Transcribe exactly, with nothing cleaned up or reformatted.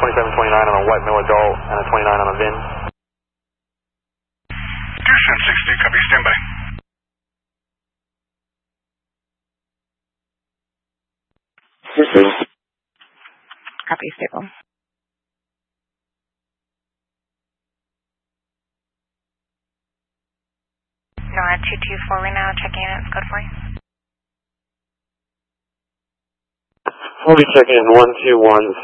twenty-seven twenty-nine on a white male adult and a twenty-nine on a V I N. Pearson sixty, copy, standby. Copy, stable. NOAA two two four right now, checking in, it's code four. We'll be checking in one two one.